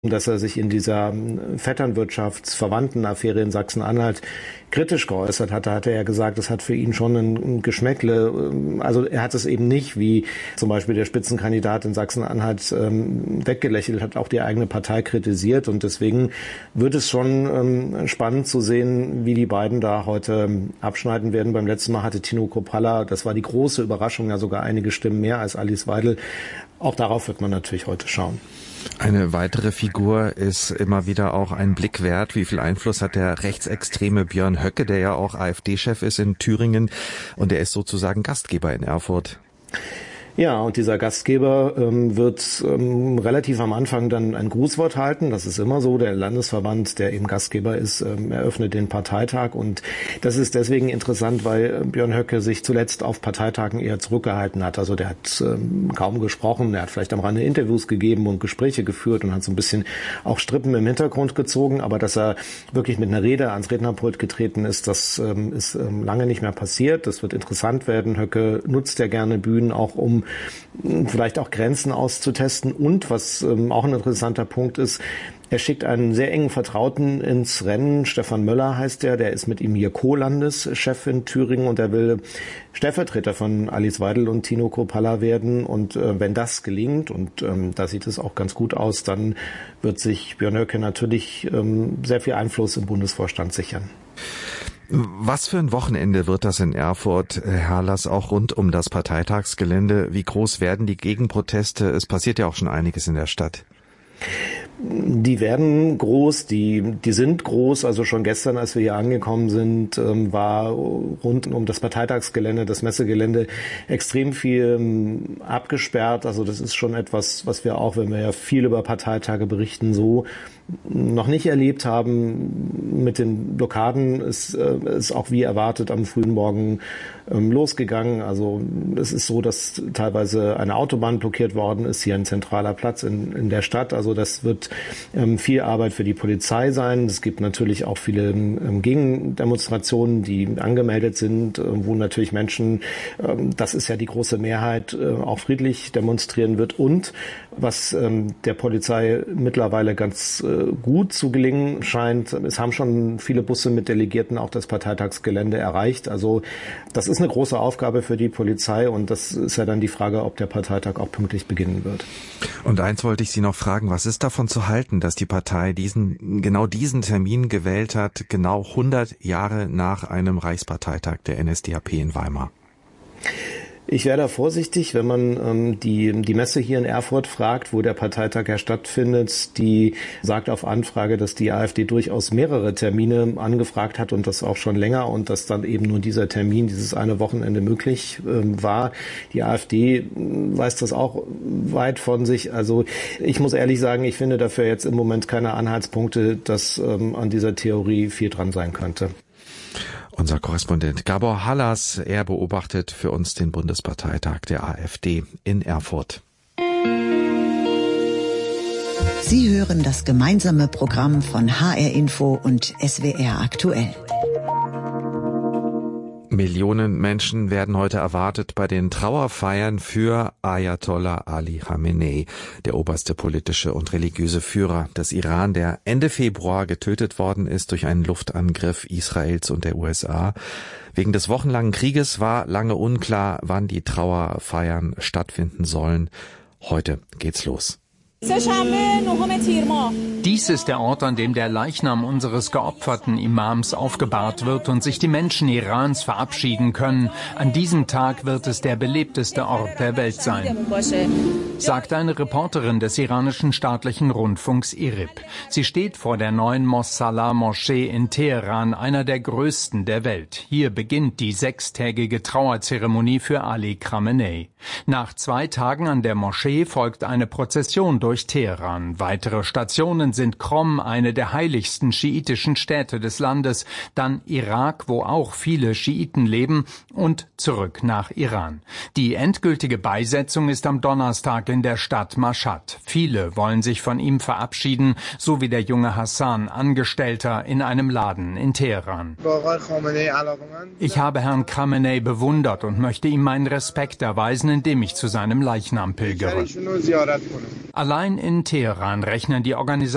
dass er sich in dieser Vetternwirtschaftsverwandtenaffäre in Sachsen-Anhalt kritisch geäußert hatte, hat er ja gesagt, es hat für ihn schon ein Geschmäckle. Also er hat es eben nicht, wie zum Beispiel der Spitzenkandidat in Sachsen-Anhalt weggelächelt, hat auch die eigene Partei kritisiert. Und deswegen wird es schon spannend zu sehen, wie die beiden da heute abschneiden werden. Beim letzten Mal hatte Tino Kruppalla, das war die große Überraschung, ja sogar einige Stimmen mehr als Alice Weidel. Auch darauf wird man natürlich heute schauen. Eine weitere Figur ist immer wieder auch ein Blick wert. Wie viel Einfluss hat der rechtsextreme Björn Höcke, der ja auch AfD-Chef ist in Thüringen, und der ist sozusagen Gastgeber in Erfurt? Ja, und dieser Gastgeber wird relativ am Anfang dann ein Grußwort halten. Das ist immer so. Der Landesverband, der eben Gastgeber ist, eröffnet den Parteitag. Und das ist deswegen interessant, weil Björn Höcke sich zuletzt auf Parteitagen eher zurückgehalten hat. Also der hat kaum gesprochen. Er hat vielleicht am Rande Interviews gegeben und Gespräche geführt und hat so ein bisschen auch Strippen im Hintergrund gezogen. Aber dass er wirklich mit einer Rede ans Rednerpult getreten ist, das ist lange nicht mehr passiert. Das wird interessant werden. Höcke nutzt ja gerne Bühnen auch, um vielleicht auch Grenzen auszutesten. Und was auch ein interessanter Punkt ist, er schickt einen sehr engen Vertrauten ins Rennen. Stefan Möller heißt der ist mit ihm hier Co-Landeschef in Thüringen und er will Stellvertreter von Alice Weidel und Tino Kruppalla werden. Und wenn das gelingt, und da sieht es auch ganz gut aus, dann wird sich Björn Höcke natürlich sehr viel Einfluss im Bundesvorstand sichern. Was für ein Wochenende wird das in Erfurt, Herr Lass, auch rund um das Parteitagsgelände? Wie groß werden die Gegenproteste? Es passiert ja auch schon einiges in der Stadt. Die werden groß, die sind groß. Also schon gestern, als wir hier angekommen sind, war rund um das Parteitagsgelände, das Messegelände, extrem viel abgesperrt. Also das ist schon etwas, was wir auch, wenn wir ja viel über Parteitage berichten, so noch nicht erlebt haben. Mit den Blockaden ist auch wie erwartet am frühen Morgen losgegangen. Also es ist so, dass teilweise eine Autobahn blockiert worden ist, hier ein zentraler Platz in der Stadt. Also das wird viel Arbeit für die Polizei sein. Es gibt natürlich auch viele Gegendemonstrationen, die angemeldet sind, wo natürlich Menschen, das ist ja die große Mehrheit, auch friedlich demonstrieren wird. Und was der Polizei mittlerweile ganz gut zu gelingen scheint, es haben schon viele Busse mit Delegierten auch das Parteitagsgelände erreicht. Also das ist eine große Aufgabe für die Polizei und das ist ja dann die Frage, ob der Parteitag auch pünktlich beginnen wird. Und eins wollte ich Sie noch fragen, was ist davon zu halten, dass die Partei genau diesen Termin gewählt hat, genau 100 Jahre nach einem Reichsparteitag der NSDAP in Weimar? Ich wäre da vorsichtig, wenn man die Messe hier in Erfurt fragt, wo der Parteitag ja stattfindet. Die sagt auf Anfrage, dass die AfD durchaus mehrere Termine angefragt hat und das auch schon länger und dass dann eben nur dieser Termin, dieses eine Wochenende möglich war. Die AfD weist das auch weit von sich. Also ich muss ehrlich sagen, ich finde dafür jetzt im Moment keine Anhaltspunkte, dass an dieser Theorie viel dran sein könnte. Unser Korrespondent Gabor Hallas, er beobachtet für uns den Bundesparteitag der AfD in Erfurt. Sie hören das gemeinsame Programm von HR Info und SWR Aktuell. Millionen Menschen werden heute erwartet bei den Trauerfeiern für Ayatollah Ali Khamenei, der oberste politische und religiöse Führer des Iran, der Ende Februar getötet worden ist durch einen Luftangriff Israels und der USA. Wegen des wochenlangen Krieges war lange unklar, wann die Trauerfeiern stattfinden sollen. Heute geht's los. Dies ist der Ort, an dem der Leichnam unseres geopferten Imams aufgebahrt wird und sich die Menschen Irans verabschieden können. An diesem Tag wird es der belebteste Ort der Welt sein, sagt eine Reporterin des iranischen staatlichen Rundfunks IRIB. Sie steht vor der neuen Mossalah-Moschee in Teheran, einer der größten der Welt. Hier beginnt die 6-tägige Trauerzeremonie für Ali Khamenei. Nach 2 Tagen an der Moschee folgt eine Prozession durch Teheran. Weitere Stationen sind Qom, eine der heiligsten schiitischen Städte des Landes, dann Irak, wo auch viele Schiiten leben, und zurück nach Iran. Die endgültige Beisetzung ist am Donnerstag in der Stadt Mashhad. Viele wollen sich von ihm verabschieden, so wie der junge Hassan, Angestellter in einem Laden in Teheran. Ich habe Herrn Khamenei bewundert und möchte ihm meinen Respekt erweisen, indem ich zu seinem Leichnam pilgere. Allein in Teheran rechnen die Organisatoren